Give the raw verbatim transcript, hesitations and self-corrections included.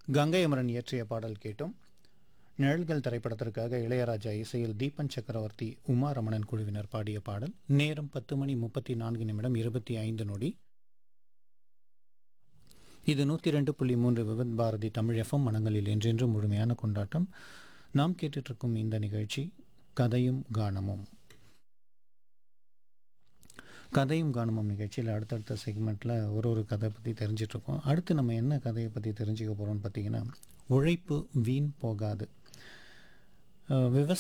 கங்கை அமரன் இயற்றிய பாடல் கேட்டோம். நிழல்கள் திரைப்படத்திற்காக இளையராஜா இசையில் தீபன் சக்கரவர்த்தி, உமா ரமணன் குழுவினர் பாடிய பாடல். நேரம் பத்து மணி முப்பத்தி நான்கு நிமிடம் இருபத்தி ஐந்து நொடி. இது நூற்றி ரெண்டு புள்ளி மூன்று விவித் பாரதி தமிழ் எஃப்எம். மனங்களில் என்றென்றும் முழுமையான கொண்டாட்டம். நாம் கேட்டுட்ருக்கும் இந்த நிகழ்ச்சி கதையும் கானமும். கதையும் கானமும் நிகழ்ச்சியில் அடுத்தடுத்த செக்மெண்ட்டில் ஒரு ஒரு கதை பற்றி தெரிஞ்சிட்ருக்கோம். அடுத்து நம்ம என்ன கதையை பற்றி தெரிஞ்சுக்க போகிறோம்னு பார்த்தீங்கன்னா, உழைப்பு வீண் போகாது. விவசாய